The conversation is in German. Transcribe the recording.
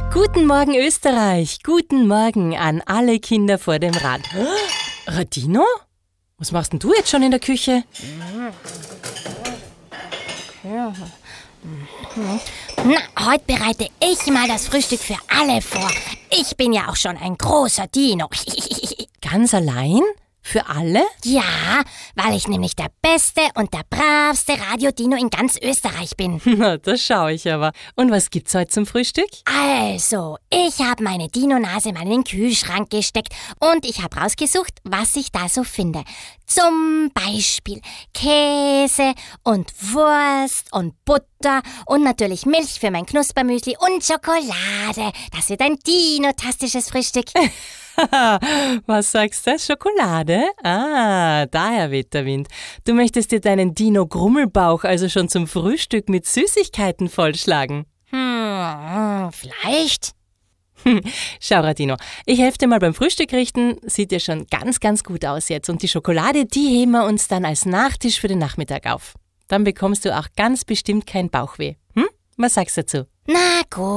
Guten Morgen Österreich, guten Morgen an alle Kinder vor dem Rad. Radino? Was machst denn du jetzt schon in der Küche? Na, heute bereite ich mal das Frühstück für alle vor. Ich bin ja auch schon ein großer Dino. Ganz allein? Für alle? Ja, weil ich nämlich der beste und der bravste Radio-Dino in ganz Österreich bin. Na, das schaue ich aber. Und was gibt's heute zum Frühstück? Also, ich habe meine Dino-Nase mal in den Kühlschrank gesteckt und ich habe rausgesucht, was ich da so finde. Zum Beispiel Käse und Wurst und Butter und natürlich Milch für mein Knuspermüsli und Schokolade. Das wird ein dinotastisches Frühstück. Was sagst du? Schokolade? Ah, daher weht der Wind. Du möchtest dir deinen Dino-Grummelbauch also schon zum Frühstück mit Süßigkeiten vollschlagen. Vielleicht. Schau, Radino, ich helfe dir mal beim Frühstück richten. Sieht ja schon ganz, ganz gut aus jetzt. Und die Schokolade, die heben wir uns dann als Nachtisch für den Nachmittag auf. Dann bekommst du auch ganz bestimmt kein Bauchweh. Was sagst du dazu? Na gut.